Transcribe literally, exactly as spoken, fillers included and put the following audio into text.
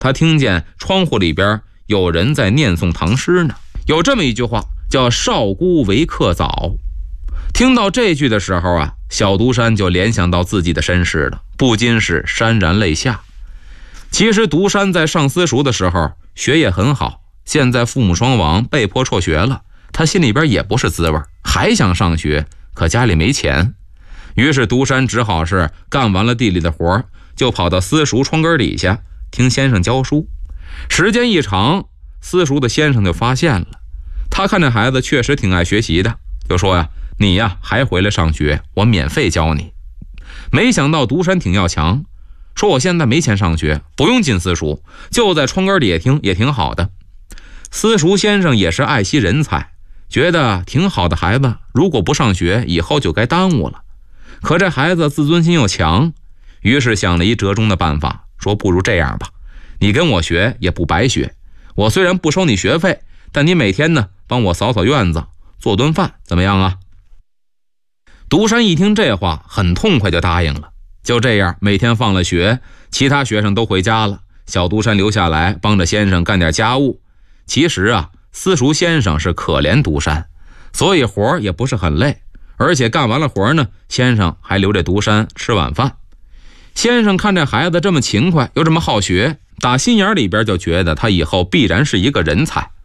他听见窗户里边有人在念诵唐诗呢。有这么一句话叫少孤为客早。听到这句的时候啊，小独山就联想到自己的身世了，不禁是潸然泪下。其实独山在上私塾的时候学业很好，现在父母双亡，被迫辍学了，他心里边也不是滋味，还想上学，可家里没钱。于是独山只好是干完了地里的活，就跑到私塾窗根底下听先生教书。时间一长，私塾的先生就发现了，他看这孩子确实挺爱学习的，就说呀，你呀还回来上学，我免费教你。没想到独山挺要强，说我现在没钱上学，不用进私塾，就在窗根底下听也挺好的。私塾先生也是爱惜人才，觉得挺好的孩子，如果不上学，以后就该耽误了。可这孩子自尊心又强，于是想了一折中的办法，说不如这样吧，你跟我学也不白学，我虽然不收你学费，但你每天呢帮我扫扫院子，做顿饭，怎么样啊？独山一听这话，很痛快就答应了。就这样，每天放了学，其他学生都回家了，小独山留下来帮着先生干点家务。其实啊，私塾先生是可怜独山，所以活也不是很累，而且干完了活呢，先生还留着独山吃晚饭。先生看这孩子这么勤快又这么好学，打心眼里边就觉得他以后必然是一个人才。